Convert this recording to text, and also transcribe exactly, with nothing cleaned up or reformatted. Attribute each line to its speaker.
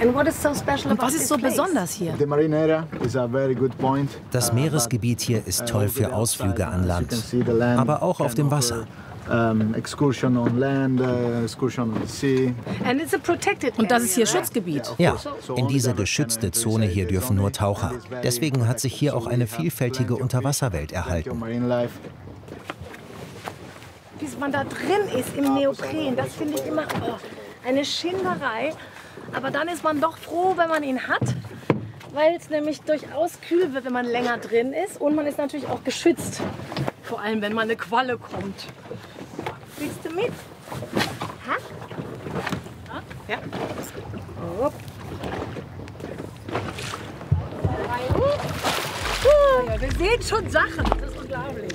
Speaker 1: And what is so special
Speaker 2: Und
Speaker 1: about
Speaker 2: was ist
Speaker 1: this
Speaker 2: so
Speaker 1: place?
Speaker 2: besonders hier?
Speaker 3: The marine area is a very good point.
Speaker 4: Das Meeresgebiet hier ist toll für Ausflüge an Land, aber auch auf dem Wasser.
Speaker 3: Um, excursion on land, uh, excursion on the sea.
Speaker 1: And it's a protected
Speaker 2: Und das ist hier
Speaker 1: area, right?
Speaker 2: Schutzgebiet.
Speaker 4: Ja, in diese geschützte Zone hier dürfen nur Taucher. Deswegen hat sich hier auch eine vielfältige Unterwasserwelt erhalten.
Speaker 1: Bis man da drin ist im Neopren, das finde ich immer oh, eine Schinderei. Aber dann ist man doch froh, wenn man ihn hat, weil es nämlich durchaus kühl wird, wenn man länger drin ist. Und man ist natürlich auch geschützt, vor allem wenn mal eine Qualle kommt. Willst du mit? Ha? Ja. Hopp. Ja, wir sehen schon Sachen, das ist unglaublich.